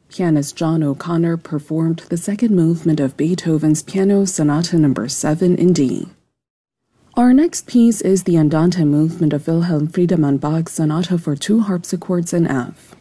Pianist John O'Connor performed the second movement of Beethoven's Piano Sonata No. 7 in D. Our next piece is the Andante movement of Wilhelm Friedemann Bach's Sonata for two harpsichords in F.